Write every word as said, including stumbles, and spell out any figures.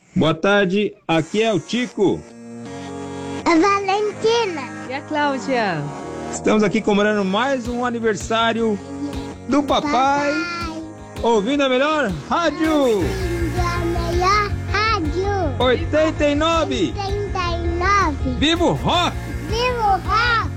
Boa tarde, aqui é o Tico. A Valentina. E a Cláudia? Estamos aqui comemorando mais um aniversário do papai. Papai. Ouvindo a melhor rádio. Ouvindo a melhor rádio. oitenta e nove. oitenta e nove. Viva o rock! Viva o rock!